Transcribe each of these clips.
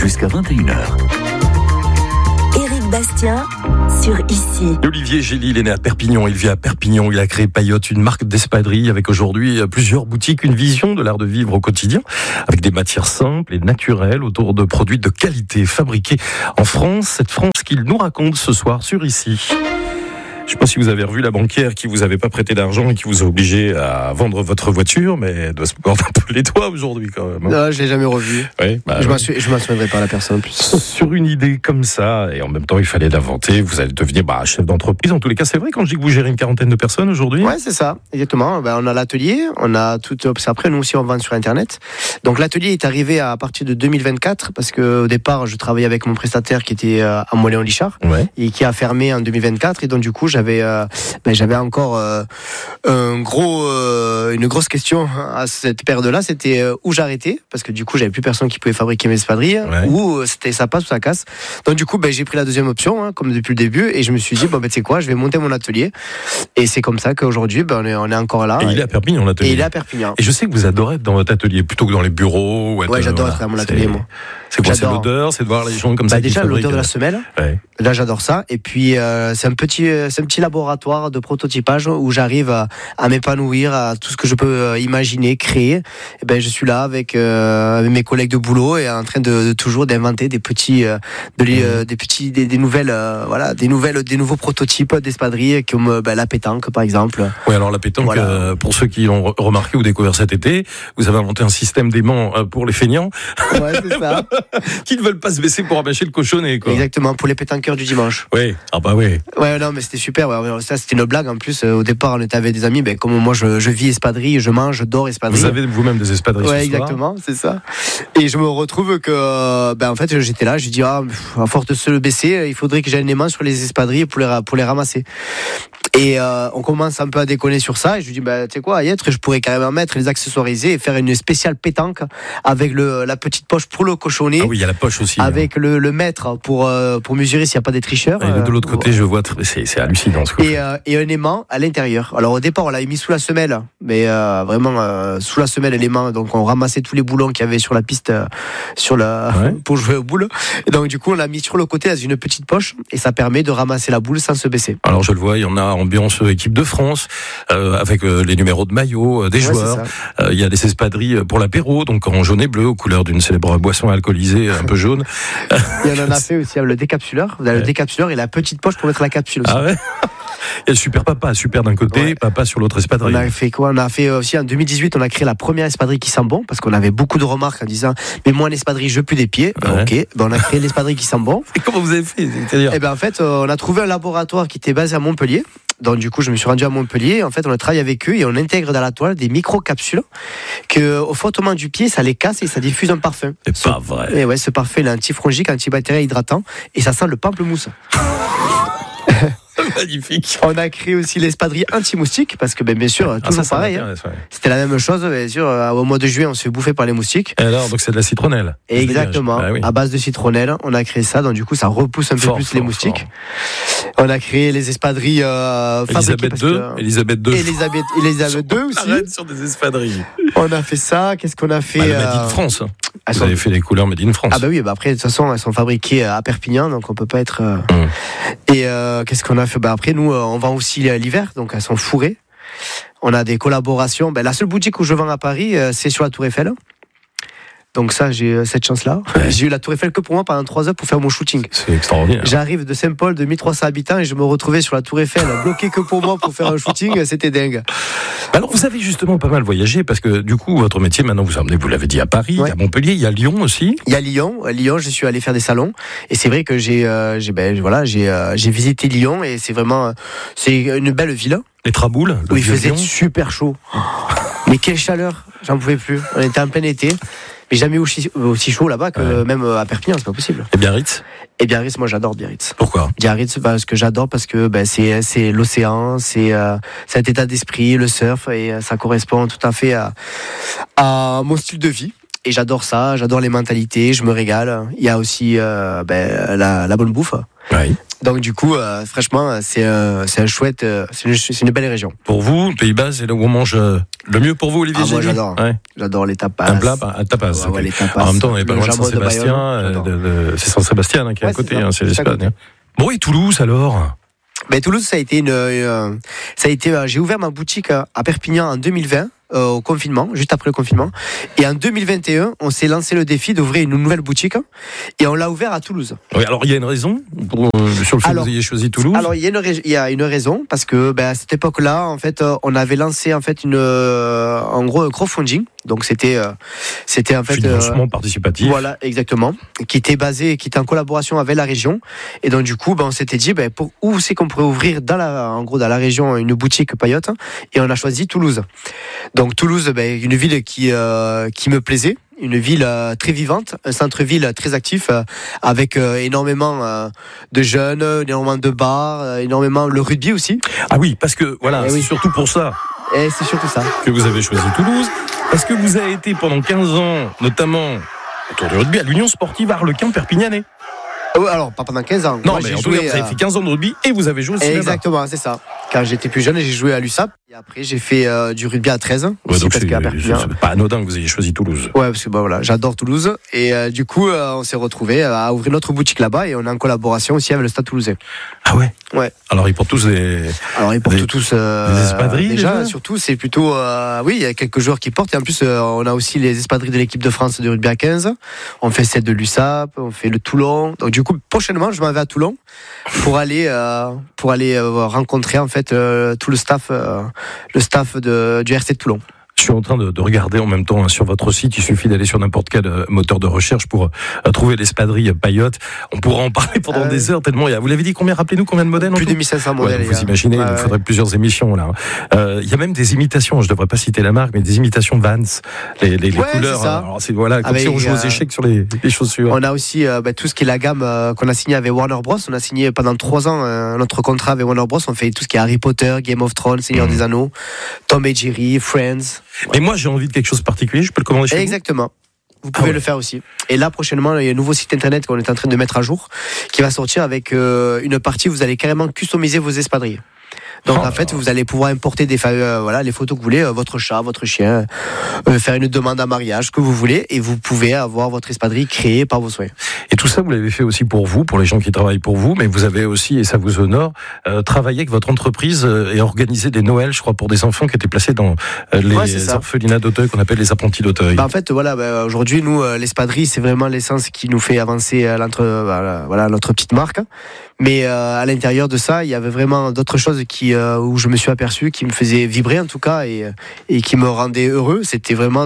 jusqu'à 21h. Éric Bastien sur Ici. Olivier Gély, il est né à Perpignan, il vit à Perpignan, il a créé Paillote, une marque d'espadrilles avec aujourd'hui plusieurs boutiques, une vision de l'art de vivre au quotidien, avec des matières simples et naturelles autour de produits de qualité fabriqués en France, cette France qu'il nous raconte ce soir sur Ici. Je ne sais pas si vous avez revu la banquière qui vous avait pas prêté d'argent et qui vous a obligé à vendre votre voiture, mais elle doit se mordre un peu les doigts aujourd'hui quand même. Non, je l'ai jamais revu. Oui, Je m'en souviendrai pas la personne en plus. Sur une idée comme ça, et en même temps il fallait l'inventer, vous allez devenir chef d'entreprise. En tous les cas, c'est vrai quand je dis que vous gérez une quarantaine de personnes aujourd'hui. Ouais, c'est ça, exactement. On a l'atelier, on a tout. Après, nous aussi, on vend sur Internet. Donc l'atelier est arrivé à partir de 2024 parce que au départ, je travaillais avec mon prestataire qui était à Moléon-Lichard et qui a fermé en 2024. Et donc du coup, j'avais encore une grosse question à cette période-là, c'était où j'arrêtais, parce que du coup j'avais plus personne qui pouvait fabriquer mes espadrilles, ou c'était ça passe ou ça casse. Donc du coup j'ai pris la deuxième option, comme depuis le début, et je me suis dit tu sais quoi, je vais monter mon atelier, et c'est comme ça qu'aujourd'hui on est encore là. Et il est à Perpignan l'atelier. Et il est à Perpignan. Et je sais que vous adorez être dans votre atelier plutôt que dans les bureaux. Ouais, j'adore être dans mon atelier, moi. C'est quoi, c'est l'odeur, c'est de voir les gens comme ça. Déjà l'odeur de la semelle. Ouais. Là j'adore ça, et puis c'est un petit laboratoire de prototypage où j'arrive à m'épanouir, à tout ce que je peux imaginer, créer. Et je suis là avec mes collègues de boulot et en train de toujours d'inventer des nouveaux prototypes d'espadrilles comme la pétanque par exemple. Oui, alors la pétanque, pour ceux qui l'ont remarqué ou découvert cet été, vous avez inventé un système d'aimant pour les feignants. Ouais, c'est ça. Qui ne veulent pas se baisser pour abacher le cochonnet, quoi. Exactement, pour les pétanqueurs du dimanche. Oui, oui. Ouais, non, mais c'était super. Ouais, ça, c'était une blague en plus. Au départ, on était avec des amis. Comme moi, je vis espadrilles, je mange, je dors espadrilles. Vous avez vous-même des espadrilles. Ouais, exactement, c'est ça. Et je me retrouve que, en fait, j'étais là, j'ai dit, à force de se le baisser, il faudrait que j'aille les mains sur les espadrilles pour les ramasser. Et on commence un peu à déconner sur ça. Et je lui dis, tu sais quoi, Ayêtre, je pourrais carrément mettre les accessoiriser et faire une spéciale pétanque avec la petite poche pour le cochonnet. Ah oui, il y a la poche aussi. Avec le mètre pour mesurer s'il n'y a pas des tricheurs. Et de l'autre côté, je vois, c'est hallucinant ce que et un aimant à l'intérieur. Alors au départ, on l'avait mis sous la semelle, mais vraiment sous la semelle et l'aimant. Donc on ramassait tous les boulons qu'il y avait sur la piste pour jouer aux boules. Et donc du coup, on l'a mis sur le côté dans une petite poche et ça permet de ramasser la boule sans se baisser. Alors je le vois, il y en a ambiance équipe de France avec les numéros de maillot des joueurs. Il y a des espadrilles pour l'apéro, donc en jaune et bleu aux couleurs d'une célèbre boisson alcoolisée un peu jaune. Il y en a fait aussi avec le décapsuleur. Vous avez le décapsuleur et la petite poche pour mettre la capsule aussi. Ah ouais. Il y a le super papa d'un côté, papa sur l'autre espadrille. On a fait quoi? On a fait aussi en 2018, on a créé la première espadrille qui sent bon, parce qu'on avait beaucoup de remarques en disant mais moi l'espadrille je pue des pieds. On a créé l'espadrille qui sent bon. Et comment vous avez fait? C'est-à-dire en fait, on a trouvé un laboratoire qui était basé à Montpellier. Donc du coup, je me suis rendu à Montpellier. En fait, on a travaillé avec eux et on intègre dans la toile des micro-capsules que, au frottement du pied, ça les casse et ça diffuse un parfum. C'est pas vrai. Et ouais, ce parfum, il est antifongique, antibactérien, hydratant et ça sent le pamplemousse. Magnifique. On a créé aussi l'espadrille anti-moustique parce que bien sûr, toujours pareil. C'était la même chose, bien sûr. Au mois de juillet, on se fait bouffer par les moustiques. Et alors, donc c'est de la citronnelle. Exactement. À base de citronnelle, on a créé ça. Donc du coup, ça repousse un peu plus les moustiques. On a créé les espadrilles Elisabeth II aussi. Sur des espadrilles. On a fait ça. Qu'est-ce qu'on a fait? Made in France. Vous avez fait les couleurs Made in France. Ah bah oui, après de toute façon elles sont fabriquées à Perpignan, donc on peut pas être. Et qu'est-ce qu'on a fait? Après nous on vend aussi l'hiver, donc elles sont fourrées. On a des collaborations. La seule boutique où je vends à Paris, c'est sur la Tour Eiffel. Donc ça, j'ai cette chance-là. J'ai eu la Tour Eiffel que pour moi pendant 3 heures pour faire mon shooting. C'est extraordinaire. J'arrive de Saint-Paul de 1300 habitants et je me retrouvais sur la Tour Eiffel bloqué que pour moi pour faire un shooting. C'était dingue. Alors vous avez justement pas mal voyagé parce que du coup votre métier maintenant vous emmenez, vous l'avez dit, à Paris, à Montpellier, il y a Lyon aussi. Il y a Lyon. Lyon, je suis allé faire des salons et c'est vrai que j'ai visité Lyon et c'est une belle ville. Les Traboules. Où il faisait super chaud. Mais quelle chaleur, j'en pouvais plus. On était en plein été. Mais jamais aussi chaud là-bas que même à Perpignan, c'est pas possible. Et Biarritz? Et Biarritz, moi j'adore Biarritz. Pourquoi? Biarritz, parce que j'adore, parce que c'est l'océan, c'est cet état d'esprit, le surf, et ça correspond tout à fait à mon style de vie. Et j'adore ça, j'adore les mentalités, je me régale. Il y a aussi la bonne bouffe. Oui. Donc du coup, franchement, c'est un chouette, c'est une belle région. Pour vous, le Pays Bas, c'est là où on mange le mieux pour vous, Olivier Gély? Moi j'adore. Ouais. J'adore les tapas. Un plat, un tapas. Ouais, les tapas. En même temps, on n'est pas loin de Saint-Sébastien. C'est Saint-Sébastien qui est à côté, c'est l'Espagne. Bon, et Toulouse alors? Toulouse, ça a été j'ai ouvert ma boutique à Perpignan en 2020. Au confinement, juste après le confinement. Et en 2021, on s'est lancé le défi d'ouvrir une nouvelle boutique et on l'a ouvert à Toulouse. Oui, alors il y a une raison sur le fait que vous ayez choisi Toulouse? Alors il y a une raison parce que à cette époque-là, en fait, on avait lancé en fait en gros un crowdfunding. Donc c'était en fait financement participatif. Voilà, exactement, qui était en collaboration avec la région. Et donc du coup, on s'était dit pour où c'est qu'on pourrait ouvrir dans la région une boutique paillote, et on a choisi Toulouse. Donc Toulouse, une ville qui me plaisait, une ville très vivante, un centre-ville très actif, avec énormément de jeunes, énormément de bars, énormément le rugby aussi. Ah oui, parce que c'est surtout pour ça. Et c'est surtout ça que vous avez choisi Toulouse, parce que vous avez été pendant 15 ans, notamment autour du rugby, à l'Union Sportive Arlequin-Perpignanais. Alors, pas pendant 15 ans. Non, moi, mais en tout cas, vous avez fait 15 ans de rugby et vous avez joué aussi. Exactement, c'est ça. Quand j'étais plus jeune, j'ai joué à l'USAP. Et après, j'ai fait du rugby à 13 ans. Ouais, donc c'est pas anodin que vous ayez choisi Toulouse. Ouais, parce que j'adore Toulouse. Et du coup, on s'est retrouvés à ouvrir notre boutique là-bas et on est en collaboration aussi avec le Stade Toulousain. Ah ouais? Ouais. Alors, ils portent tous des espadrilles. Déjà, surtout, c'est plutôt. Il y a quelques joueurs qui portent. Et en plus, on a aussi les espadrilles de l'équipe de France de rugby à 15. On fait celle de l'USAP, on fait le Toulon. Donc, du coup, prochainement, je m'en vais à Toulon pour aller rencontrer en fait tout le staff du RC de Toulon. Je suis en train de regarder en même temps sur votre site. Il suffit d'aller sur n'importe quel moteur de recherche pour trouver l'espadrille paillote. On pourra en parler pendant des heures tellement il y a. Vous l'avez dit, rappelez-nous combien de modèles? Plus de 1500 modèles. Vous imaginez, il nous faudrait plusieurs émissions là. Il y a même des imitations. Je devrais pas citer la marque, mais des imitations Vans. Les couleurs. Alors c'est comme si on jouait aux échecs sur les chaussures. On a aussi tout ce qui est la gamme qu'on a signé avec Warner Bros. On a signé pendant 3 ans notre contrat avec Warner Bros. On fait tout ce qui est Harry Potter, Game of Thrones, Seigneur des Anneaux, Tom et Jerry, Friends. Mais moi j'ai envie de quelque chose de particulier, je peux le commander chez vous? Exactement. Vous pouvez le faire aussi. Et là, prochainement, il y a un nouveau site internet qu'on est en train de mettre à jour qui va sortir avec une partie où vous allez carrément customiser vos espadrilles. Donc en fait, vous allez pouvoir importer les photos que vous voulez, votre chat, votre chien, faire une demande à mariage, que vous voulez, et vous pouvez avoir votre espadrille créée par vos souhaits. Et tout ça, vous l'avez fait aussi pour vous, pour les gens qui travaillent pour vous, mais vous avez aussi, et ça vous honore, travaillé avec votre entreprise et organisé des Noëls, je crois, pour des enfants qui étaient placés dans les orphelinats d'Auteuil, qu'on appelle les apprentis d'Auteuil. En fait, aujourd'hui, nous, l'espadrille, c'est vraiment l'essence qui nous fait avancer notre petite marque. Mais à l'intérieur de ça, il y avait vraiment d'autres choses où je me suis aperçu, qui me faisaient vibrer en tout cas et qui me rendaient heureux. C'était vraiment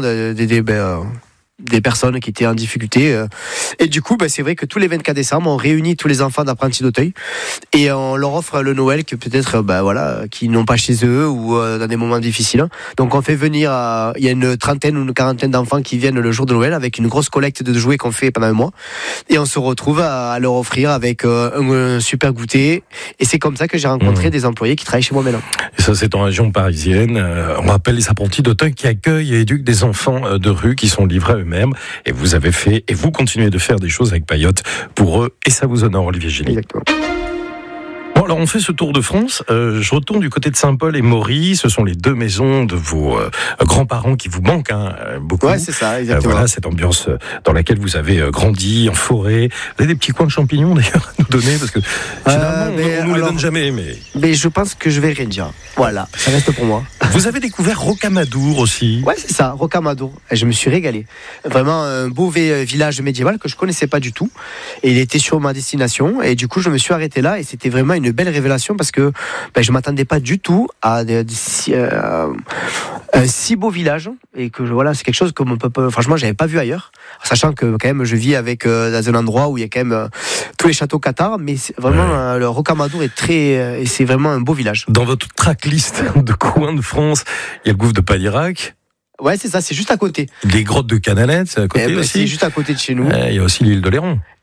des personnes qui étaient en difficulté. Et du coup, c'est vrai que tous les 24 décembre, on réunit tous les enfants d'apprentis d'Auteuil et on leur offre le Noël que peut-être, qui n'ont pas chez eux ou dans des moments difficiles. Donc on fait venir, il y a une trentaine ou une quarantaine d'enfants qui viennent le jour de Noël avec une grosse collecte de jouets qu'on fait pendant un mois. Et on se retrouve à leur offrir avec un super goûter. Et c'est comme ça que j'ai rencontré des employés qui travaillent chez moi maintenant. Et ça, c'est en région parisienne. On rappelle les apprentis d'Auteuil qui accueillent et éduquent des enfants de rue qui sont livrés à eux-mêmes. Et vous avez fait, et vous continuez de faire des choses avec Paillote pour eux, et ça vous honore, Olivier Gély. Exactement. Bon, alors on fait ce tour de France. Je retourne du côté de Saint-Paul et Maury. Ce sont les deux maisons de vos grands-parents qui vous manquent beaucoup. Ouais, c'est ça, exactement. Voilà, cette ambiance dans laquelle vous avez grandi, en forêt. Vous avez des petits coins de champignons d'ailleurs à nous donner, parce que généralement, on nous les donne jamais. Mais je pense que je vais rien dire. Voilà, ça reste pour moi. Vous avez découvert Rocamadour aussi. Ouais, c'est ça, Rocamadour. Et je me suis régalé. Vraiment un beau village médiéval que je connaissais pas du tout. Et il était sur ma destination. Et du coup, je me suis arrêté là. Et c'était vraiment une belle révélation parce que je m'attendais pas du tout à un si beau village. Et que c'est quelque chose que franchement, j'avais pas vu ailleurs. Sachant que quand même, je vis dans un endroit où il y a quand même tous les châteaux cathares. Mais c'est vraiment, le Rocamadour est et c'est vraiment un beau village. Dans votre tracklist de coins de France, il y a le gouffre de Padirac. Ouais, c'est ça, c'est juste à côté. Les grottes de Canalette, c'est à côté aussi. C'est juste à côté de chez nous. Il y a aussi l'île de Léron.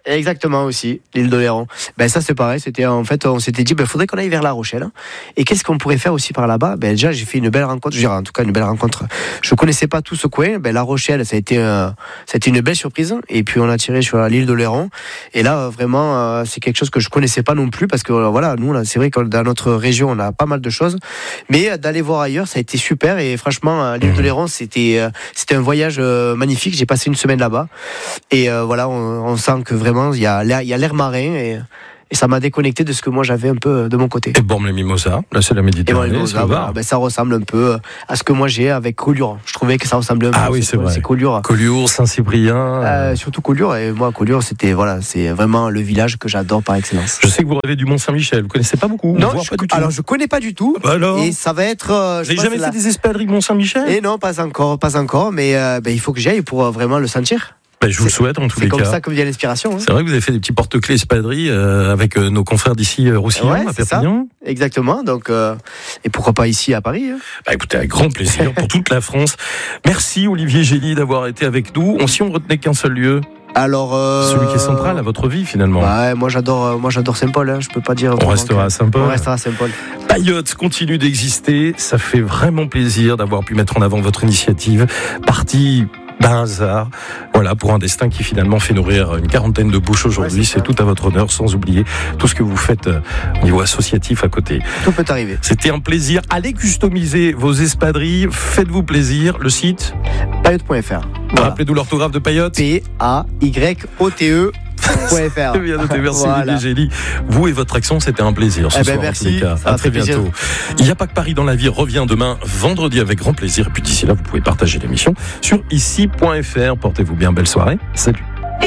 Exactement aussi, l'île d'Oléron. Ça c'est pareil, c'était en fait on s'était dit faudrait qu'on aille vers La Rochelle. Et qu'est-ce qu'on pourrait faire aussi par là-bas? Déjà j'ai fait une belle rencontre, Je connaissais pas tout ce coin. La Rochelle, ça a été une belle surprise. Et puis on a tiré sur l'île d'Oléron. Et là vraiment c'est quelque chose que je connaissais pas non plus parce que voilà, nous là, c'est vrai que dans notre région on a pas mal de choses, mais d'aller voir ailleurs ça a été super. Et franchement l'île d'Oléron c'était un voyage magnifique. J'ai passé une semaine là-bas et voilà, on sent que vraiment il y a l'air marin et ça m'a déconnecté de ce que moi j'avais un peu de mon côté. Et Bormes-les-Mimosas, là c'est la Méditerranée. Ça ressemble un peu à ce que moi j'ai avec Collioure. Je trouvais que ça ressemblait un peu. Ah oui, c'est vrai. C'est Collioure. Collioure, Saint-Cyprien. Surtout Collioure. Et moi, Collioure, c'est vraiment le village que j'adore par excellence. Je sais que vous rêvez du Mont-Saint-Michel. Vous connaissez pas beaucoup? Non, alors je connais pas du tout. Alors et ça va être. Vous n'avez jamais fait des espadrilles Mont-Saint-Michel? Et non, pas encore. Mais il faut que j'y aille pour vraiment le sentir. Je vous le souhaite en tous les cas. C'est comme ça que vient l'inspiration. C'est vrai que vous avez fait des petits porte-clés espadrilles avec nos confrères d'ici Roussillon, à Perpignan. Ça. Exactement. Donc, et pourquoi pas ici à Paris. Écoutez, avec grand plaisir pour toute la France. Merci Olivier Gély d'avoir été avec nous. Si on retenait qu'un seul lieu. Alors, celui qui est central à votre vie finalement. Moi j'adore Saint-Paul. Je peux pas dire. On restera à Saint-Paul. On restera à Saint-Paul. Payotte continue d'exister. Ça fait vraiment plaisir d'avoir pu mettre en avant votre initiative. Partie d'un hasard, voilà, pour un destin qui finalement fait nourrir une quarantaine de bouches aujourd'hui. C'est tout à votre honneur, sans oublier tout ce que vous faites au niveau associatif à côté. Tout peut arriver. C'était un plaisir. Allez customiser vos espadrilles, faites-vous plaisir. Le site payotte.fr. Voilà. Rappelez-nous l'orthographe de Payotte. P-A-Y-O-T-E. C'est bien noté, merci Olivier Gély. Vous et votre accent, c'était un plaisir ce soir. Merci. En tous les cas. À très bientôt. Il n'y a pas que Paris dans la vie revient demain, vendredi, avec grand plaisir. Et puis d'ici là, vous pouvez partager l'émission sur ici.fr. Portez-vous bien, belle soirée. Salut.